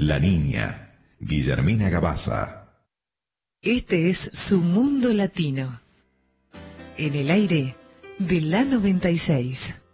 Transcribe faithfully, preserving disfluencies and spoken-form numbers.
La Niña, Guillermina Gabaza. Este es Su Mundo Latino. En el aire de la noventa y seis.